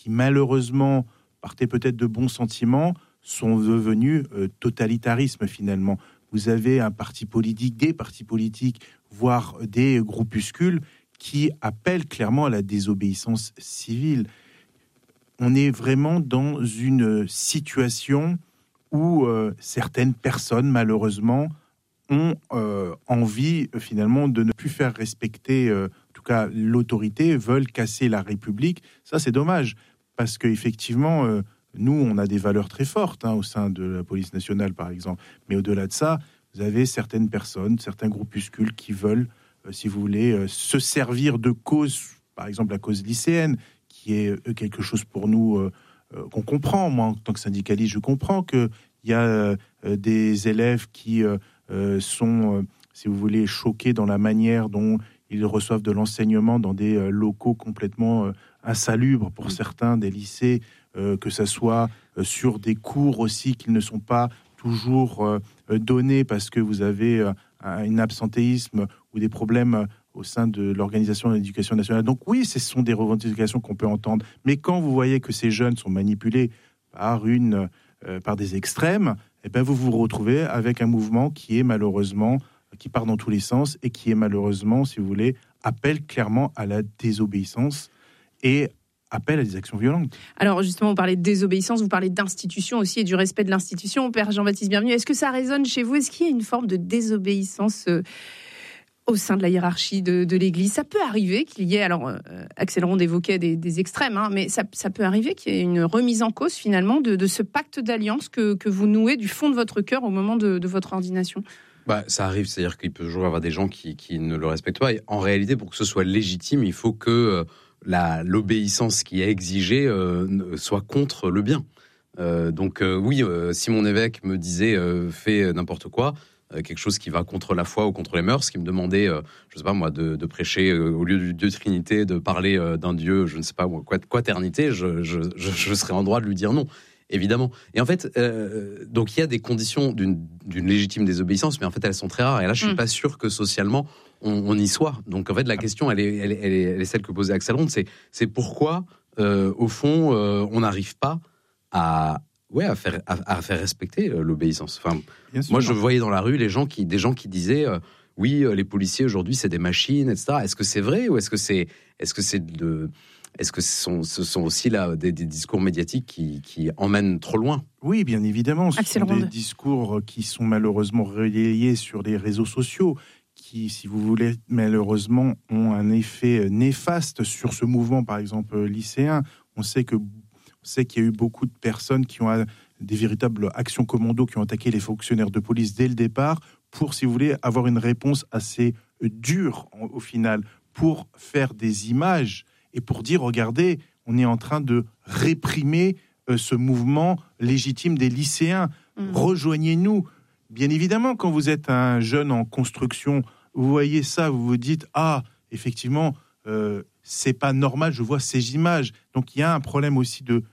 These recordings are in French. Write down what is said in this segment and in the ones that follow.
qui malheureusement partaient peut-être de bons sentiments, sont devenus totalitarisme finalement. Vous avez un parti politique, des partis politiques, voire des groupuscules qui appellent clairement à la désobéissance civile. On est vraiment dans une situation où certaines personnes, malheureusement, ont envie finalement de ne plus faire respecter, en tout cas l'autorité, veulent casser la République. Ça, c'est dommage, parce qu'effectivement, nous, on a des valeurs très fortes au sein de la police nationale, par exemple. Mais au-delà de ça, vous avez certaines personnes, certains groupuscules qui veulent, si vous voulez, se servir de causes, par exemple la cause lycéenne, qui est quelque chose pour nous qu'on comprend. Moi, en tant que syndicaliste, je comprends qu'il y a des élèves qui sont, si vous voulez, choqués dans la manière dont ils reçoivent de l'enseignement dans des locaux complètement insalubres pour certains des lycées, que ça soit sur des cours aussi qui ne sont pas toujours donnés parce que vous avez un absentéisme ou des problèmes au sein de l'organisation de l'éducation nationale. Donc oui, ce sont des revendications qu'on peut entendre. Mais quand vous voyez que ces jeunes sont manipulés par des extrêmes, eh ben vous vous retrouvez avec un mouvement qui est malheureusement, qui part dans tous les sens et qui est malheureusement, si vous voulez, appelle clairement à la désobéissance et appelle à des actions violentes. Alors justement, vous parlez de désobéissance, vous parlez d'institution aussi et du respect de l'institution. Père Jean-Baptiste Bienvenu, est-ce que ça résonne chez vous ? Est-ce qu'il y a une forme de désobéissance au sein de la hiérarchie de l'Église ? Ça peut arriver qu'il y ait, alors Axel Ronde évoquait des extrêmes, mais ça peut arriver qu'il y ait une remise en cause finalement de ce pacte d'alliance que vous nouez du fond de votre cœur au moment de votre ordination. Ça arrive, c'est-à-dire qu'il peut toujours y avoir des gens qui ne le respectent pas. Et en réalité, pour que ce soit légitime, il faut que l'obéissance qui est exigée soit contre le bien. Oui, si mon évêque me disait fais n'importe quoi, quelque chose qui va contre la foi ou contre les mœurs, qui me demandait, je sais pas moi, de prêcher au lieu du Dieu Trinité, de parler d'un Dieu, je ne sais pas moi, quaternité, je serais en droit de lui dire non. Évidemment. Et en fait, donc il y a des conditions d'une légitime désobéissance, mais en fait elles sont très rares. Et là, je suis pas sûr que socialement on y soit. Donc en fait, la question, elle est celle que posait Axel Ronde, c'est pourquoi au fond on n'arrive pas à faire respecter l'obéissance. Enfin, moi, je voyais dans la rue des gens qui disaient oui, les policiers aujourd'hui c'est des machines, etc. Est-ce que c'est vrai ou est-ce que ce sont aussi là des discours médiatiques qui emmènent trop loin ? Oui, bien évidemment. Ce sont des discours qui sont malheureusement relayés sur les réseaux sociaux, qui, si vous voulez, malheureusement, ont un effet néfaste sur ce mouvement, par exemple, lycéen. On sait qu'il y a eu beaucoup de personnes qui ont des véritables actions commando, qui ont attaqué les fonctionnaires de police dès le départ, pour, si vous voulez, avoir une réponse assez dure, au final, pour faire des images et pour dire, regardez, on est en train de réprimer ce mouvement légitime des lycéens. Rejoignez-nous. Bien évidemment, quand vous êtes un jeune en construction, vous voyez ça, vous vous dites, effectivement, c'est pas normal, je vois ces images. Donc, il y a un problème aussi de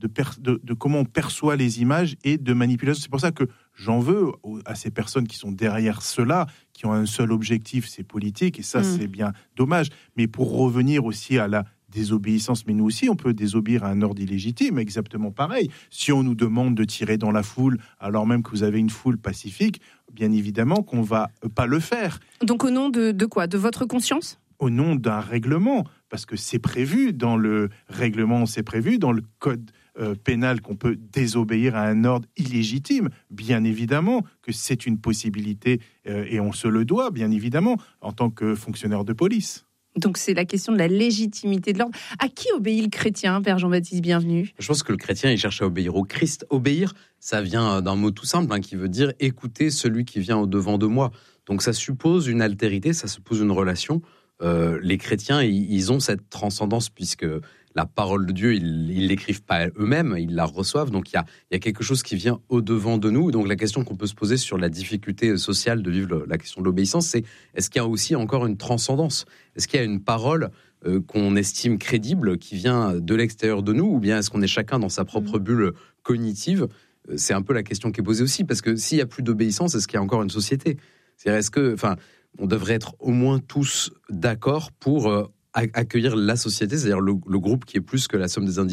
comment on perçoit les images et de manipulation. C'est pour ça que j'en veux à ces personnes qui sont derrière cela, qui ont un seul objectif, c'est politique, et ça, c'est bien dommage. Mais pour revenir aussi à la désobéissance, mais nous aussi, on peut désobéir à un ordre illégitime, exactement pareil. Si on nous demande de tirer dans la foule, alors même que vous avez une foule pacifique, bien évidemment qu'on va pas le faire. Donc au nom de quoi ? De votre conscience ? Au nom d'un règlement, parce que c'est prévu dans le règlement, c'est prévu dans le code pénal qu'on peut désobéir à un ordre illégitime. Bien évidemment que c'est une possibilité et on se le doit, bien évidemment, en tant que fonctionnaire de police. Donc c'est la question de la légitimité de l'ordre. À qui obéit le chrétien, Père Jean-Baptiste Bienvenu ? Je pense que le chrétien, il cherche à obéir au Christ. Obéir, ça vient d'un mot tout simple qui veut dire écouter celui qui vient au-devant de moi. Donc ça suppose une altérité, ça suppose une relation. Les chrétiens, ils ont cette transcendance puisque la parole de Dieu, ils l'écrivent pas eux-mêmes, ils la reçoivent. Donc il y a quelque chose qui vient au-devant de nous. Donc la question qu'on peut se poser sur la difficulté sociale de vivre la question de l'obéissance, c'est est-ce qu'il y a aussi encore une transcendance ? Est-ce qu'il y a une parole qu'on estime crédible qui vient de l'extérieur de nous, ou bien est-ce qu'on est chacun dans sa propre bulle cognitive ? C'est un peu la question qui est posée aussi, parce que s'il y a plus d'obéissance, est-ce qu'il y a encore une société ? C'est-à-dire, on devrait être au moins tous d'accord pour accueillir la société, c'est-à-dire le groupe qui est plus que la somme des individus.